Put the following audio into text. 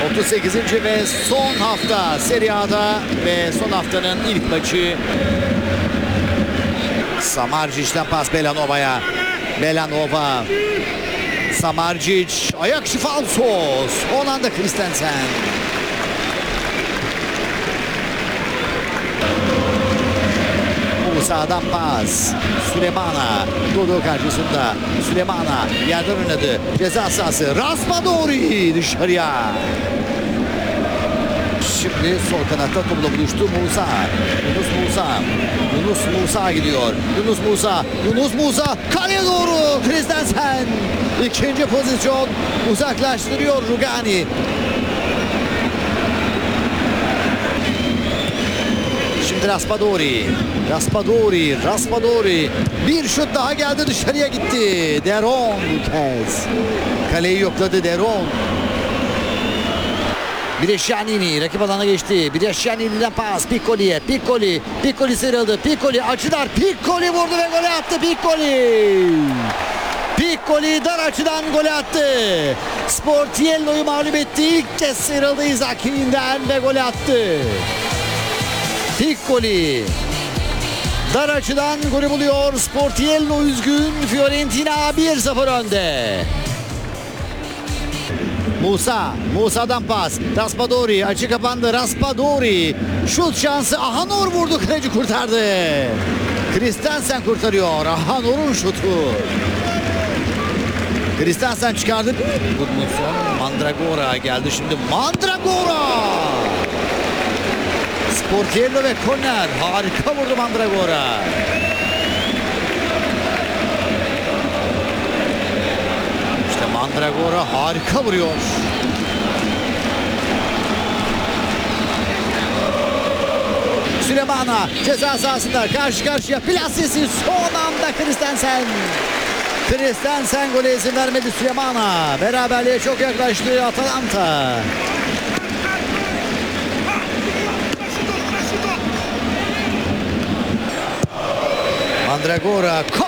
38. ve son hafta Serie A'da ve son haftanın ilk maçı. Samardzic'den pas Belanova'ya. Belanova. Samardzic. Ayak içi falsos. Son anda Christensen. Musa'dan pas. Sülemana. Dodo karşısında. Sülemana yerden oynadı. Ceza sahası. Raspadori dışarıya. Şimdi sol kanatta topla buluştu Musa. Yunus Musa gidiyor. Yunus Musa kaleye doğru. Christensen. İkinci pozisyon. Uzaklaştırıyor Rugani. Şimdi Raspadori. Bir şut daha geldi, dışarıya gitti. Deron bu kez. Kaleyi yokladı Deron. Birescianini rakip alana geçti. Birescianini'den pas Piccoli'ye. Piccoli sıyrıldı. Piccoli açıdan. Piccoli vurdu ve gol attı. Piccoli dar açıdan gol attı. Sportiello'yu mağlup etti. İlk kez sıyrıldı Izakhi'nden ve gol attı. Piccoli dar açıdan golü buluyor. Sportiello üzgün. Fiorentina 1-0 önde. Musa'dan pas. Raspadori açı kapandı. Raspadori şut şansı. Ahanor vurdu, kaleci kurtardı. Christensen kurtarıyor. Ahanor'un şutu. Christensen çıkardı. Mandragora geldi şimdi. Sportiello ve korner. Harika vurdu Mandragora. İşte Mandragora harika vuruyor. Sülemana ceza sahasında karşı karşıya plasesi son anda Christensen gole izin vermedi Sülemana. Beraberliğe çok yaklaştı Atalanta. Mandragora